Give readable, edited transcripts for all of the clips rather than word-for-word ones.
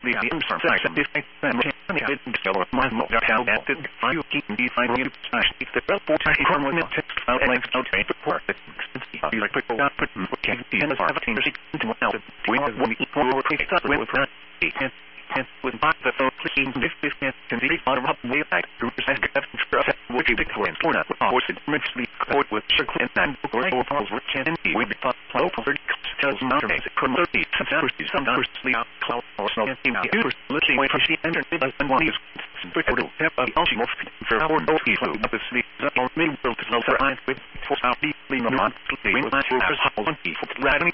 the section this and didn't tell my mother how that didn't find keep me find you if the report I from one text file links out to report that you like people got put can be in the 17 to well we have one equal take up with that and with my the phone clicking this can be on up way back to percent which is Victorian for that was it immensely code with circle and or balls which can be we thought flow for tells mountains community some sleep cloud or so let's see wait for she entered and one is have a also for our no people the sleep that on me will to know for I with for our deeply not sleeping with my house on people ready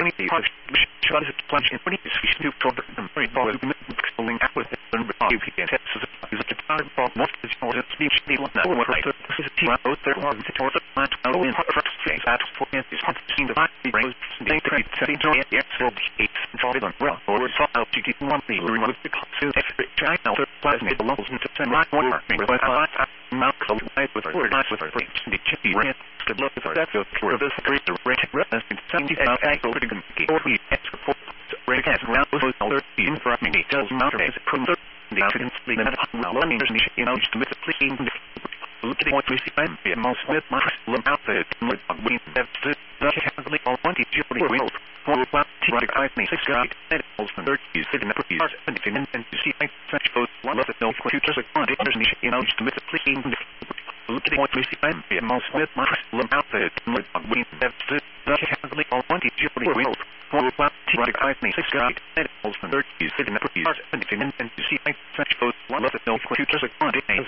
shot it plunge in pretty fish to cover them very ball pulling out with and if he can test is a time for what is for the speech the one that was right this is team out there was to toward the plant out in hot face that for his hot seen the back brains they trade setting to it so it's for them well or so out to get one thing remove the concept try out the plasma the levels into send right one but I mouth close with her brains the chippy red the blood with her that's the this great red reference in 70 or we extra for red has around those other in for me tells mountains from the African sleep and one means you know just with the clean look at what we see I'm most with my look out there we have to heavily all want to do the world for what I me six guys and also 30 sitting in the part and you see I such both one of the no futures a there's you know just with the clean look at what we see I'm most with my look out there we have to heavily all want to do the world for what I me six guys and also 30 sitting in the part and you see I such both one of the no futures a and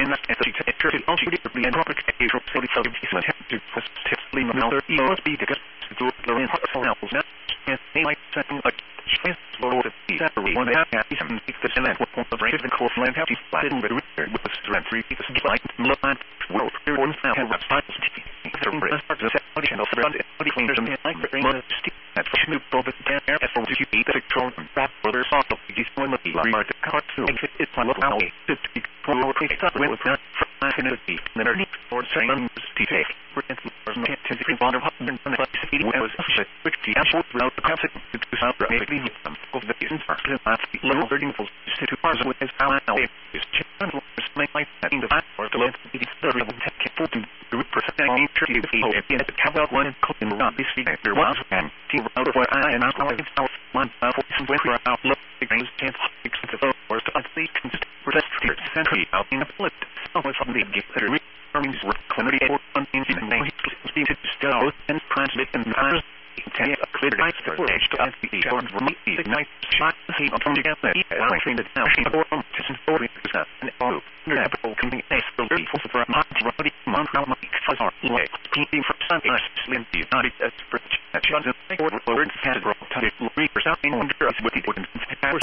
also the proper case of so to specifically not be to get to learn how to help us and they might setting a chance for the separate one have some the select what the rate of the course land have to flat with the strength 3 pieces like line world one now have websites the section of the cleaners and like that for new profit there as for to be the control and back for their sort of this one the car to it's my local to for quick start with that infinity the need for saying to take for instance to the bond of and was which the actual route the concept to sound maybe some of the reasons are low burning for to parts with as how is channel like that in the back or the left is very full to represent nature in the cover one in not this there was and team out of what I and our one for some way for our look against chance of the first I think protect century out in the split almost from the gift that returning work clarity or something in the name to still and translate and take a clear night for age to the form for me the night shot the scene on together I think that now she for just 40% and all never coming nice for very full for a month already month now my for way keeping for something slim the not as that shows the word has brought to the reader something under us with the